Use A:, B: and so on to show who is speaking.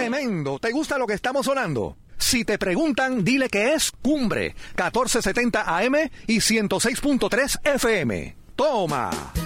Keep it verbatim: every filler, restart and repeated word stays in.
A: Tremendo. ¿Te gusta lo que estamos sonando? Si te preguntan, dile que es Cumbre, catorce setenta A M y ciento seis punto tres F M. ¡Toma!